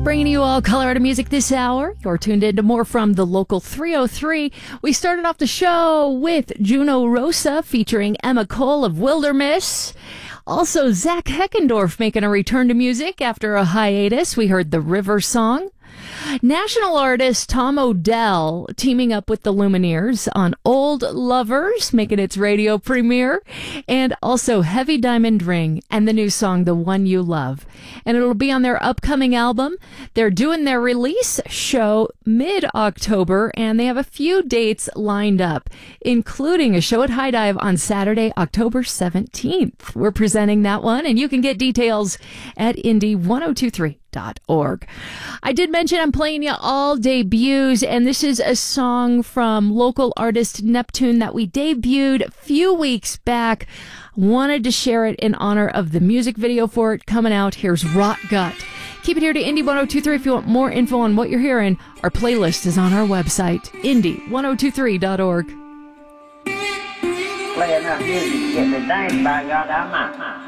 Bringing you all Colorado music this hour. You're tuned in to more from the Local 303. We started off the show with Juno Rosa featuring Emma Cole of Wilderness. Also, Zach Heckendorf making a return to music after a hiatus. We heard the River Song. National artist Tom Odell teaming up with the Lumineers on Old Lovers, making its radio premiere, and also Heavy Diamond Ring and the new song The One You Love. And it'll be on their upcoming album. They're doing their release show mid-October, and they have a few dates lined up, including a show at High Dive on Saturday, October 17th. We're presenting that one, and you can get details at indie1023.org. I did mention I'm playing you all debuts, and this is a song from local artist Neptune that we debuted a few weeks back. Wanted to share it in honor of the music video for it coming out. Here's Rot Gut. Keep it here to Indie 1023 if you want more info on what you're hearing. Our playlist is on our website, indie1023.org. Play enough music to get the dance by God, I'm out.